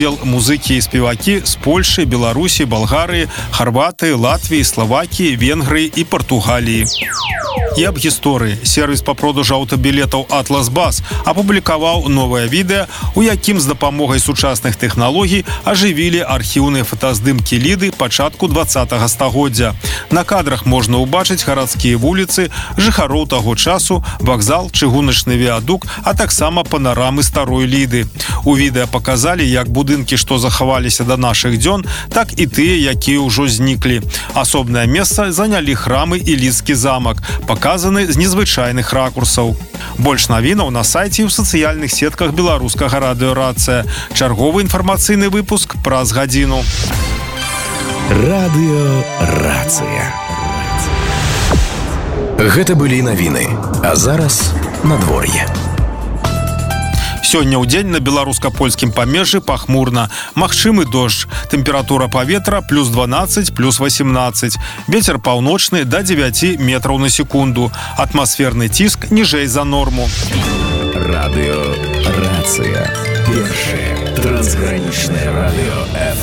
Музыкі і спевакі з Польши, Беларусі, Балгарыі, Харватыі, Латвіі, Словакіі, Венгрыі і Партугаліі. І аб гісторыі. Сервіс па продажу аўтабілетаў «Атлас Бас» апублікаваў новае відэа, у якім з дапамогай сучасных тэхналогій ажывілі архіўныя фотаздымкі Ліды пачатку 20-го стагоддзя. На кадрах можна ўбачыць гарадскія вуліцы, жыхароў таго часу, вакзал, чыгуначны віадук, а таксама панарамы старой Ліды. У відэа паказалі, як будынкі, што захаваліся да нашых дзён, так і тыя, якія ўжо зніклі. Асобнае месца занялі храмы і Лідскі замак, паказаны з незвычайных ракурсаў. Больш навінаў на сайце і ў сацыяльных сетках беларускага радыё «Рацыя». Чарговы інфармацыйны выпуск праз гадзіну. Радыё «Рацыя». Гэта былі навіны, а зараз надвор'е. Сёння ў дзень на беларуска-польскім памежжы пахмурна. Магчымы дождж. Тэмпература паветра плюс 12, плюс 18. Вецер паўночны да 9 метраў на секунду. Атмасферны ціск ніжэй за норму. Радыё «Рацыя». Першае трансгранічнае радыё